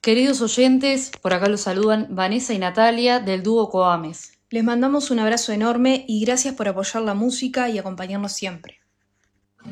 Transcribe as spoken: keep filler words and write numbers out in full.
Queridos oyentes, por acá los saludan Vanessa y Natalia del dúo Coames. Les mandamos un abrazo enorme y gracias por apoyar la música y acompañarnos siempre.